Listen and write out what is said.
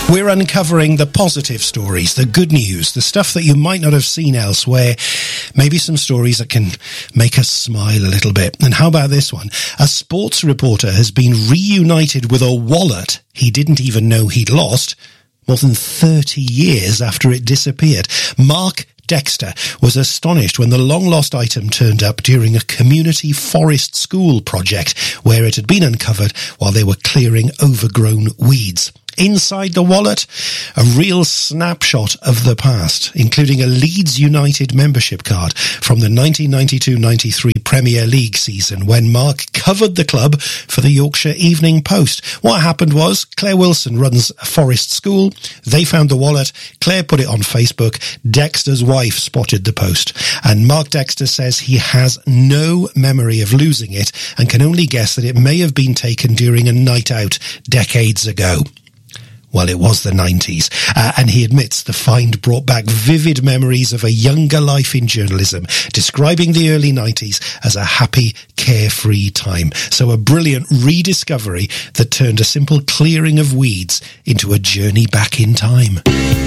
We're uncovering the positive stories, the good news, the stuff that you might not have seen elsewhere, maybe some stories that can make us smile a little bit. And how about this one? A sports reporter has been reunited with a wallet he didn't even know he'd lost more than 30 years after it disappeared. Mark Dexter was astonished when the long-lost item turned up during a community forest school project where it had been uncovered while they were clearing overgrown weeds. Inside the wallet, a real snapshot of the past, including a Leeds United membership card from the 1992-93 Premier League season when Mark covered the club for the Yorkshire Evening Post. What happened was Claire Wilson runs a forest school. They found the wallet. Claire put it on Facebook. Dexter's wife spotted the post. And Mark Dexter says he has no memory of losing it and can only guess that it may have been taken during a night out decades ago. Well, it was the 90s, and he admits the find brought back vivid memories of a younger life in journalism, describing the early 90s as a happy, carefree time. So a brilliant rediscovery that turned a simple clearing of weeds into a journey back in time.